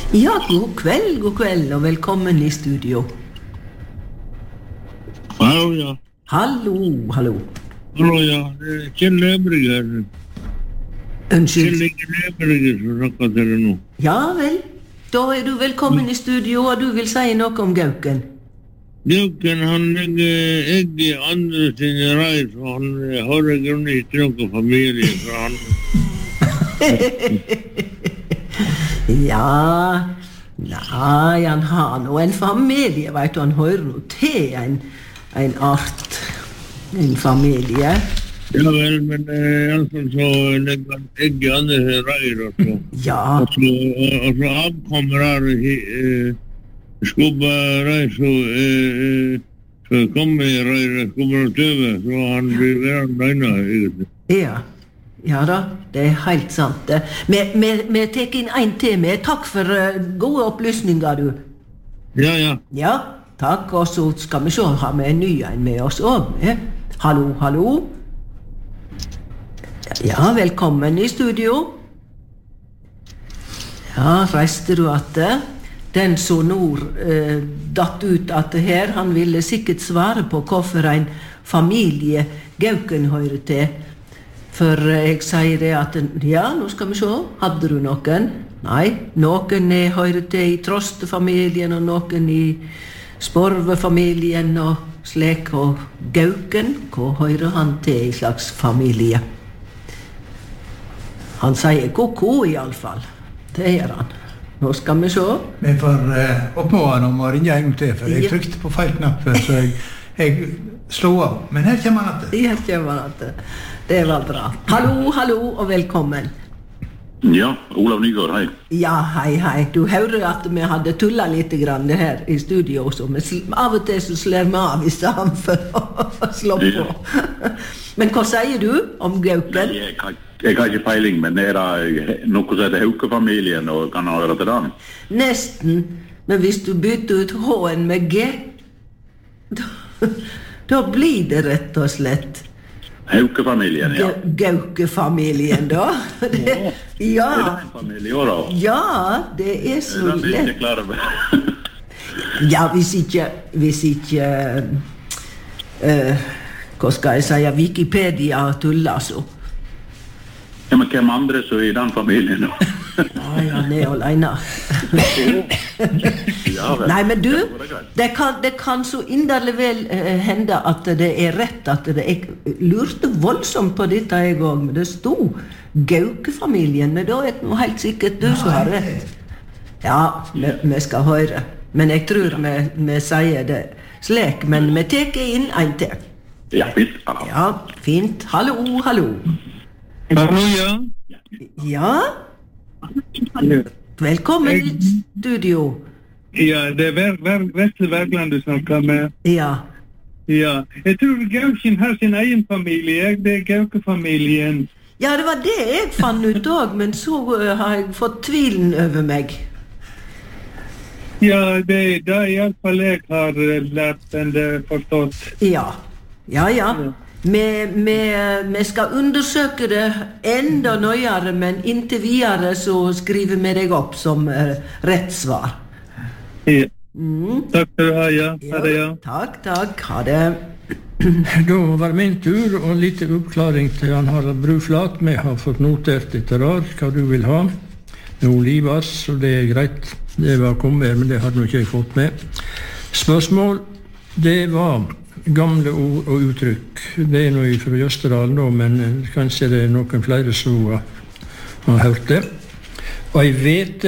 Ja, god kveld, og velkommen i studio. Hallo, ja. Hallo. Hallo, ja. Kjell Løberg her. Unnskyld. Kjell Løberg som snakker til deg nå. Ja vel, da du velkommen i studio, og du vil si noe om Gauken. Gauken, han legger egg i andre sine reir, så han har i grunnen ikke noen familie, så han... Ja, nei, han har nå en familie, vet du, han hører nå til en art, en familie. Ja vel, men i alle fall så legger han egg i andre reir, og så... Ja. Og så avkommer her skubba reir, så kommer i reir, skubber og tøve, så han blir verden øyne, egentlig. Ja da, det er helt sant det. Vi tek inn en til med. Takk for gode opplysninger, du. Ja. Ja, takk, og så skal vi se, har vi en ny en med oss også. Hallo. Ja, velkommen i studio. Ja, reiste du at det? Den som nå datt ut at det her, han ville sikkert svare på hvorfor en familie Gauken hører til. For jeg sier det at, ja, nå skal vi se, hadde du noen? Nei, noen hører til i Trostefamilien, og noen i Sporvefamilien, og slik, og Gauken, hva hører han til i slags familie? Han sier koko i alle fall, det gjør han. Nå skal vi se. Vi får oppmåle han om å ringe en gang til, for jeg trykte på feil knapp, så jeg slå av. Men her kommer han til. Her kommer han til. Det var bra. Hallo, og velkommen. Ja, Olav Nygaard, hei. Ja, hei. Du hører at vi hadde tullet litt grann her i studio også, men av og til så slår vi av i stedet for å slå på. Men hva sier du om Gauken? Nei, jeg har ikke peiling, men er det noe som heter Hauke-familien, og kan ha høre til den? Nesten, men hvis du bytter ut H-en med G, da blir det rett og slett Hauke-familien, ja. Gaukefamilien, da. Ja. Er det en familie også, da? Ja, det er så lett. Det er ikke klar over. Ja, hvis ikke hva skal jeg si, Wikipedia tuller så. Ja, men hvem andre så i den familien, da? Ja, han er alene. Nei, men du, det kan så inderlig vel hende at det er rett, at jeg lurte voldsomt på dette jeg også, men det stod Gaukefamilien, men da er det noe helt sikkert du som har rett. Ja, vi skal høre, men jeg tror vi sier det slik, men vi teker inn en til. Ja, fint. Ja, fint. Hallo. Hallo, ja. Ja? Velkommen i studio. Ja, det er Vesle Bergland du snakker med. Ja. Jeg tror Gauken har sin egen familie, det er Gaukefamilien. Ja, det var det jeg fant ut også, men så har jeg fått tvilen over meg. Ja, det er i alle fall jeg har lært enn det forstått. Ja. Vi skal undersøke det enda nøyere, men inntil videre så skriver vi deg opp som rett svar. Ja. Takk for det, ja. Ha det, ja. Takk. Ha det. Da var det min tur, og litt oppklaring til han Harald Bruflat. Vi har fått notert etter hva du vil ha. Med olivas, og det er greit. Det var kommet, men det hadde nok ikke jeg fått med. Spørsmål, det var gamle ord og uttrykk. Det er noe fra Jøsterdal nå, men kanskje det er noen flere som har hørt det. Og jeg vet